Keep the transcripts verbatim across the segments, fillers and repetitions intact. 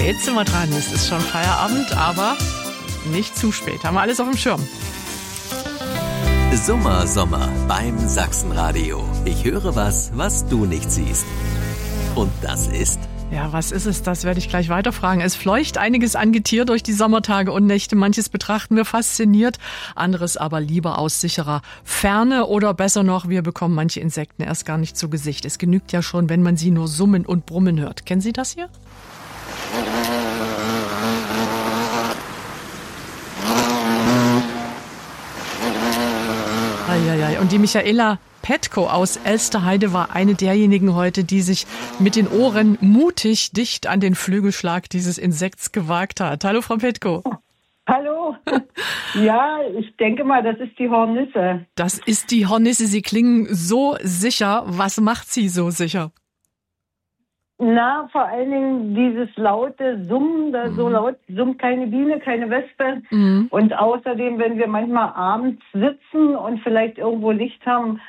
Jetzt sind wir dran. Es ist schon Feierabend, aber nicht zu spät. Haben wir alles auf dem Schirm. Summer Sommer beim Sachsenradio. Ich höre was, was du nicht siehst. Und das ist... Ja, was ist es? Das werde ich gleich weiterfragen. Es fleucht einiges an Getier durch die Sommertage und Nächte. Manches betrachten wir fasziniert, anderes aber lieber aus sicherer Ferne. Oder besser noch, wir bekommen manche Insekten erst gar nicht zu Gesicht. Es genügt ja schon, wenn man sie nur summen und brummen hört. Kennen Sie das hier? Eieiei. Und die Michaela Petko aus Elsterheide war eine derjenigen heute, die sich mit den Ohren mutig dicht an den Flügelschlag dieses Insekts gewagt hat. Hallo, Frau Petko. Hallo. Ja, ich denke mal, das ist die Hornisse. Das ist die Hornisse. Sie klingen so sicher. Was macht sie so sicher? Na, vor allen Dingen dieses laute Summen, da mhm. so laut summt keine Biene, keine Wespe. Mhm. Und außerdem, wenn wir manchmal abends sitzen und vielleicht irgendwo Licht haben,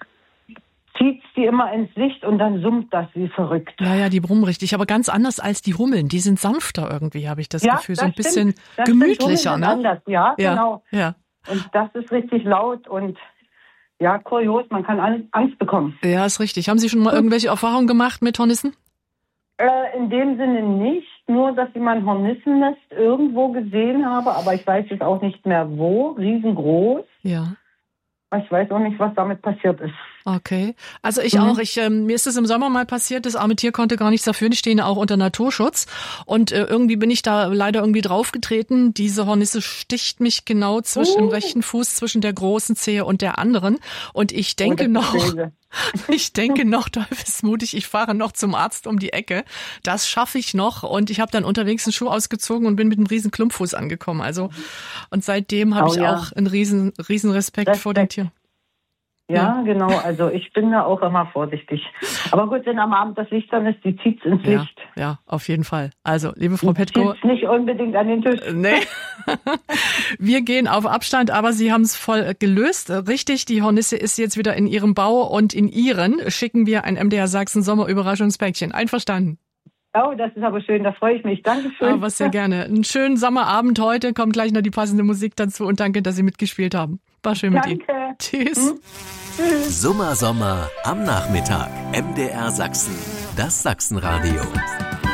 zieht die immer ins Licht und dann summt das wie verrückt. Ja, ja, die brummen richtig, aber ganz anders als die Hummeln. Die sind sanfter irgendwie, habe ich das ja, Gefühl. Das so ein bisschen stimmt. gemütlicher, ne? Anders. Ja, ja, genau. Ja. Und das ist richtig laut und ja, kurios, man kann Angst bekommen. Ja, ist richtig. Haben Sie schon mal irgendwelche Erfahrungen gemacht mit Hornissen? Äh, in dem Sinne nicht, nur dass ich mal ein Hornissennest irgendwo gesehen habe, aber ich weiß jetzt auch nicht mehr wo, riesengroß. Ja. Ich weiß auch nicht, was damit passiert ist. Okay. Also ich mhm. auch. Ich, ähm, mir ist es im Sommer mal passiert, das arme Tier konnte gar nichts dafür. Die stehen auch unter Naturschutz. Und äh, irgendwie bin ich da leider irgendwie draufgetreten. Diese Hornisse sticht mich genau zwischen uh. im rechten Fuß, zwischen der großen Zehe und der anderen. Und ich denke oh, noch, ich denke noch, teufelsmutig, ich fahre noch zum Arzt um die Ecke. Das schaffe ich noch. Und ich habe dann unterwegs einen Schuh ausgezogen und bin mit einem riesen Klumpfuß angekommen. Also und seitdem habe oh, ich ja. auch einen riesen, riesen Respekt, Respekt vor dem Tier. Ja, ja, genau. Also ich bin da auch immer vorsichtig. Aber gut, wenn am Abend das Licht dann ist, die zieht's ins ja, Licht. Ja, auf jeden Fall. Also, liebe Frau Petko. Zieht's nicht unbedingt an den Tisch. Nee. Wir gehen auf Abstand, aber Sie haben es voll gelöst. Richtig, die Hornisse ist jetzt wieder in Ihrem Bau und in Ihren schicken wir ein M D R Sachsen Sommerüberraschungspäckchen. Einverstanden? Oh, das ist aber schön, da freue ich mich. Dankeschön. Aber sehr gerne. Einen schönen Sommerabend heute. Kommt gleich noch die passende Musik dazu und danke, dass Sie mitgespielt haben. War schön mit Danke. Ihnen. Tschüss. Hm? Tschüss. Summer Sommer am Nachmittag. M D R Sachsen. Das Sachsenradio.